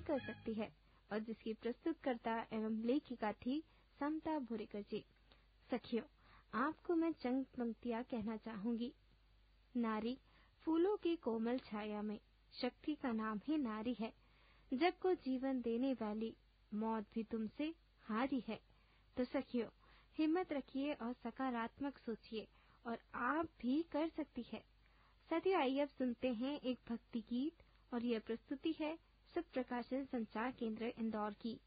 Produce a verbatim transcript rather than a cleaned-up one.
कर सकती है और जिसकी प्रस्तुतकर्ता एवं लेखिका थी समता भोरेकर जी। सखियों, आपको मैं चंद पंक्तियां कहना चाहूंगी। नारी फूलों की कोमल छाया में, शक्ति का नाम ही नारी है। जग को जीवन देने वाली, मौत भी तुमसे हारी है। तो सखियों, हिम्मत रखिए और सकारात्मक सोचिए और आप भी कर सकती है। साथियों, आइए अब सुनते हैं एक भक्ति गीत और यह प्रस्तुति है सुप्रकाशन संचार केंद्र इंदौर की।